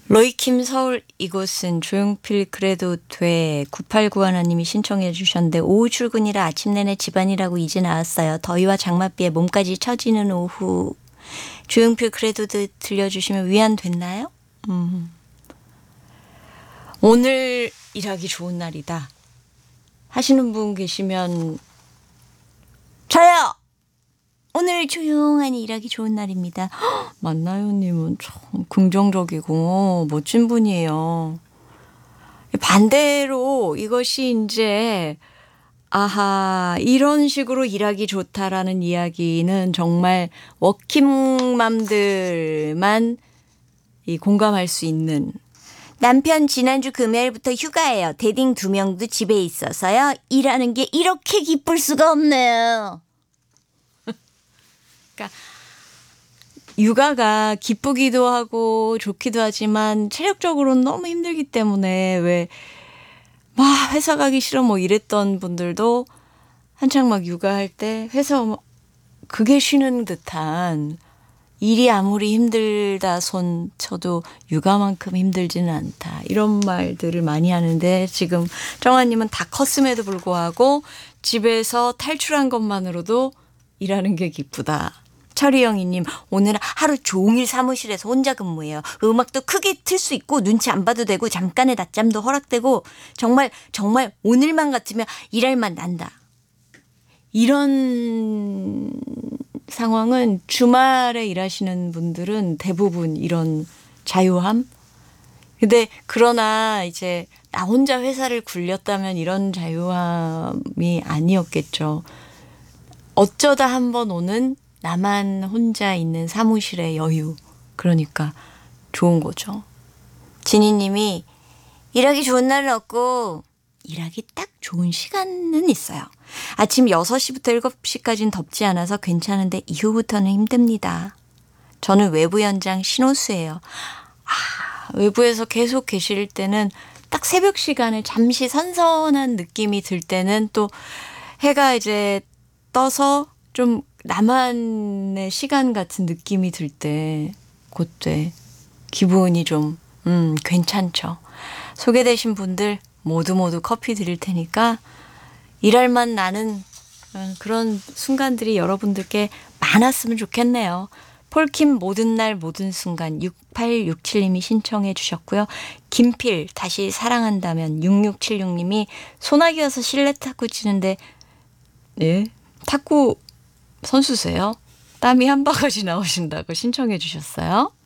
로이킴 서울 이곳은 조용필 그래도 돼 9891님이 신청해 주셨는데 오후 출근이라 아침 내내 집안이라고 이제 나왔어요. 더위와 장맛비에 몸까지 처지는 오후. 조용필 그래도 돼 들려주시면 위안 됐나요? 오늘 일하기 좋은 날이다 하시는 분 계시면 저요! 오늘 조용하니 일하기 좋은 날입니다. 헉, 만나요님은 참 긍정적이고 멋진 분이에요. 반대로 이것이 이제 아하 이런 식으로 일하기 좋다라는 이야기는 정말 워킹맘들만 이 공감할 수 있는 남편 지난주 금요일부터 휴가예요. 대딩 2명도 집에 있어서요. 일하는 게 이렇게 기쁠 수가 없네요. 그러니까 육아가 기쁘기도 하고 좋기도 하지만 체력적으로는 너무 힘들기 때문에 왜 막 회사 가기 싫어 뭐 이랬던 분들도 한창 막 육아할 때 회사 그게 쉬는 듯한 일이 아무리 힘들다 손 쳐도 육아만큼 힘들지는 않다. 이런 말들을 많이 하는데 지금 정아님은 다 컸음에도 불구하고 집에서 탈출한 것만으로도 일하는 게 기쁘다. 철희영이님 오늘은 하루 종일 사무실에서 혼자 근무해요. 음악도 크게 틀 수 있고 눈치 안 봐도 되고 잠깐의 낮잠도 허락되고 정말 오늘만 같으면 일할 맛 난다. 이런 상황은 주말에 일하시는 분들은 대부분 이런 자유함? 근데 그러나 이제 나 혼자 회사를 굴렸다면 이런 자유함이 아니었겠죠. 어쩌다 한번 오는 나만 혼자 있는 사무실의 여유. 그러니까 좋은 거죠. 진희님이 일하기 좋은 날은 없고 일하기 딱 좋은 시간은 있어요. 아침 6시부터 7시까지는 덥지 않아서 괜찮은데 이후부터는 힘듭니다. 저는 외부 현장 신호수예요. 외부에서 계속 계실 때는 딱 새벽 시간에 잠시 선선한 느낌이 들 때는 또 해가 이제 떠서 좀 나만의 시간 같은 느낌이 들 때 그때 기분이 좀 괜찮죠. 소개되신 분들 모두 커피 드릴 테니까 일할 맛 나는 그런 순간들이 여러분들께 많았으면 좋겠네요. 폴킴 모든 날 모든 순간 6867님이 신청해 주셨고요. 김필 다시 사랑한다면 6676님이 소나기 와서 실내 탁구 치는데 예? 탁구 선수세요? 땀이 한 바가지 나오신다고 신청해 주셨어요.